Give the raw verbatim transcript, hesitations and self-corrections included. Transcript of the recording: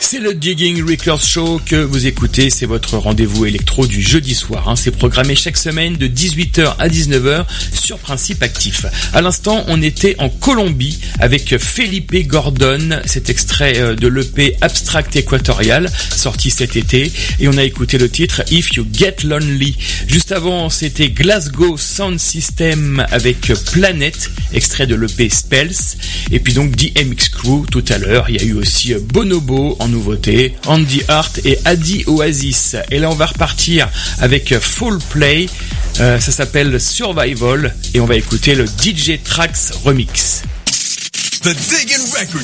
C'est le Digging Records Show que vous écoutez, c'est votre rendez-vous électro du jeudi soir. Hein. C'est programmé chaque semaine de dix-huit heures à dix-neuf heures sur Principe Actif. À l'instant, on était en Colombie avec Felipe Gordon, cet extrait de l'E P Abstract Équatorial, sorti cet été, et on a écouté le titre If You Get Lonely. Juste avant, c'était Glasgow Sound System avec Planet, extrait de l'E P Spells, et puis donc D M X Crew tout à l'heure. Il y a eu aussi Bonobo en nouveauté, Andy Hart et Adi Oasis. Et là on va repartir avec Full Play, euh, ça s'appelle Survival et on va écouter le D J Trax Remix. The Digging Record